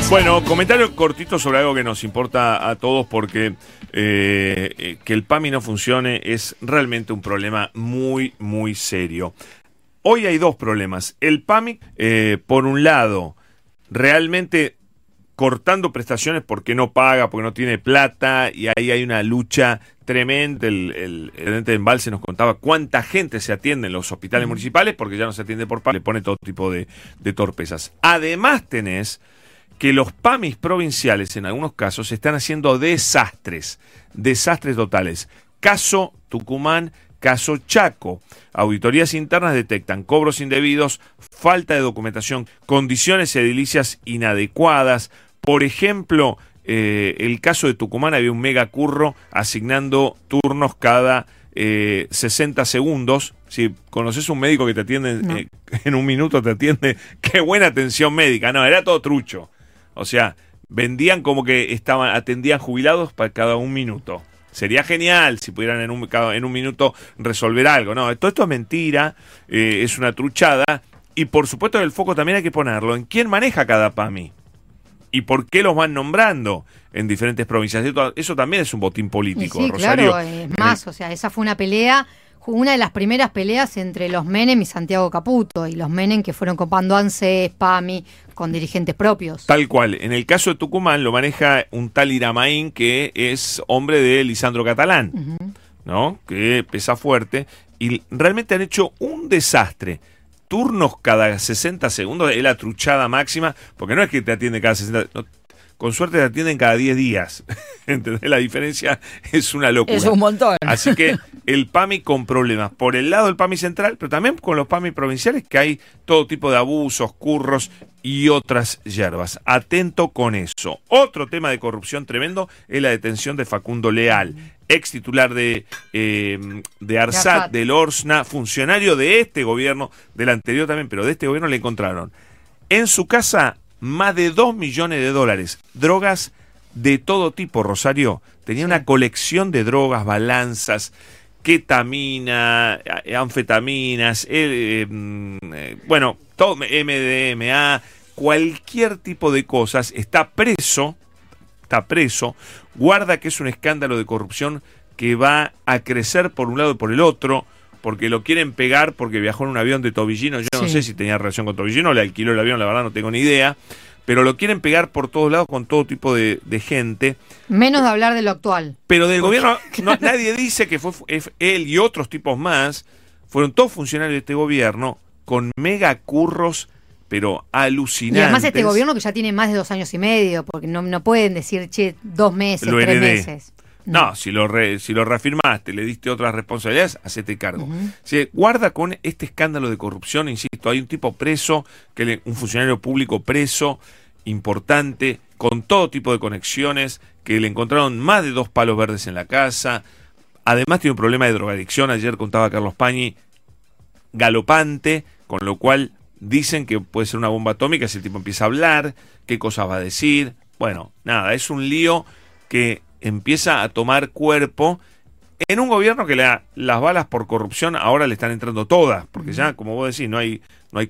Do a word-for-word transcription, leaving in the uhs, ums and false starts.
Bueno, comentario cortito sobre algo que nos importa a todos porque eh, que el PAMI no funcione es realmente un problema muy, muy serio. Hoy hay dos problemas. El PAMI, eh, por un lado, realmente cortando prestaciones porque no paga, porque no tiene plata, y ahí hay una lucha tremenda. El, el, el gerente de Embalse nos contaba cuánta gente se atiende en los hospitales mm. municipales, porque ya no se atiende por PAMI, le pone todo tipo de, de torpezas. Además tenés que los PAMIs provinciales en algunos casos están haciendo desastres, desastres totales. Caso Tucumán, caso Chaco. Auditorías internas detectan cobros indebidos, falta de documentación, condiciones edilicias inadecuadas. Por ejemplo, eh, el caso de Tucumán había un mega curro asignando turnos cada eh, sesenta segundos. Si conoces un médico que te atiende no. eh, en un minuto, te atiende, qué buena atención médica. No, era todo trucho. O sea, vendían como que estaban atendían jubilados para cada un minuto. Sería genial si pudieran en un, cada, en un minuto resolver algo. No, todo esto es mentira, eh, es una truchada. Y por supuesto el foco también hay que ponerlo en quién maneja cada PAMI. Y por qué los van nombrando en diferentes provincias. Eso también es un botín político, sí, Rosario. Claro, es más, o sea, esa fue una pelea, una de las primeras peleas entre los Menem y Santiago Caputo, y los Menem que fueron copando ANSES, PAMI, con dirigentes propios. Tal cual. En el caso de Tucumán lo maneja un tal Iramaín que es hombre de Lisandro Catalán, uh-huh. ¿no? Que pesa fuerte, y realmente han hecho un desastre. Turnos cada sesenta segundos, es la truchada máxima, porque no es que te atiende cada sesenta, no, con suerte te atienden cada diez días. ¿Entendés? La diferencia es una locura. Es un montón. Así que el PAMI con problemas. Por el lado del PAMI central, pero también con los PAMI provinciales, que hay todo tipo de abusos, curros y otras hierbas. Atento con eso. Otro tema de corrupción tremendo es la detención de Facundo Leal, ex titular de, eh, de ARSAT, del Orsna, funcionario de este gobierno, del anterior también, pero de este gobierno le encontraron en su casa más de dos millones de dólares. Drogas de todo tipo, Rosario. Tenía sí. una colección de drogas, balanzas, ketamina, anfetaminas, eh, eh, bueno, todo, M D M A, cualquier tipo de cosas. Está preso, está preso. Guarda que es un escándalo de corrupción que va a crecer por un lado y por el otro, porque lo quieren pegar porque viajó en un avión de Tobillino. Yo sí. no sé si tenía relación con Tobillino, le alquiló el avión, la verdad no tengo ni idea, pero lo quieren pegar por todos lados con todo tipo de, de gente. Menos de hablar de lo actual. Pero del gobierno, no, nadie dice que fue él y otros tipos más, fueron todos funcionarios de este gobierno con mega curros, pero alucinantes. Y además este gobierno que ya tiene más de dos años y medio, porque no, no pueden decir, che, dos meses, lo tres heredé. meses. No, si lo re, si lo reafirmaste, le diste otras responsabilidades, hacete cargo. Uh-huh. Sí, guarda con este escándalo de corrupción, insisto, hay un tipo preso, que le, un funcionario público preso, importante, con todo tipo de conexiones, que le encontraron más de dos palos verdes en la casa. Además tiene un problema de drogadicción, ayer contaba Carlos Pañi, galopante, con lo cual dicen que puede ser una bomba atómica si el tipo empieza a hablar, qué cosas va a decir. Bueno, nada, es un lío que empieza a tomar cuerpo en un gobierno que la, las balas por corrupción ahora le están entrando todas, porque ya, como vos decís, no hay, no hay